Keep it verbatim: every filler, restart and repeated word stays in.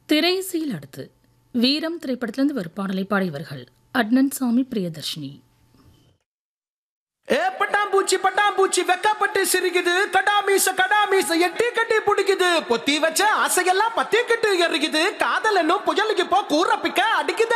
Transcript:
திரைசீல் அடுத்து வீரம் திரைப்படத்திலிருந்து ஒரு பாடலை பாடியவர்கள் அட்னன் சாமி பிரியதர்ஷினி. ஏ பட்டாம்பூச்சி பட்டாம்பூச்சி வெக்கப்பட்டு சிரிக்குது, கடாமீச கடாமீச எட்டி கட்டி பிடிக்குது, பொத்தி வச்ச ஆசையெல்லாம் பத்தி கட்டு எறிக்குது, காதல் என்னும் புயலுக்கு போ கூற பிக்க அடிக்குது.